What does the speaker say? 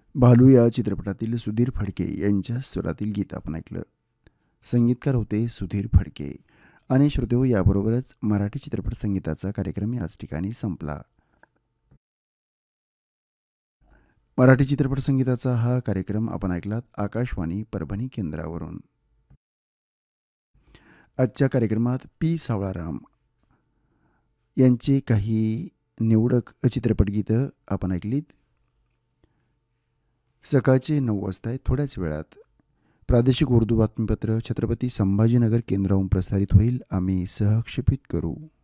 भालू या चित्रपटातील सुधीर फडके यांच्या स्वरातील गीत आपण ऐकलं. संगीतकार होते सुधीर फडके. आणि श्रोतेहो, याबरोबरच मराठी चित्रपट संगीताचा कार्यक्रम याच ठिकाणी संपला. मराठी चित्रपट संगीताचा हा कार्यक्रम आपण ऐकलात आकाशवाणी परभणी केंद्रावरून. आजच्या कार्यक्रमात पी सावळाराम यांचे काही निवडक चित्रपट गीतं आपण ऐकलीत. सकाळचे 9 वाजता थोड्याच वेळात प्रादेशिक उर्दू बातमीपत्र छत्रपती संभाजीनगर केंद्रावरून प्रसारित होईल. आम्ही सहक्षेपित करू.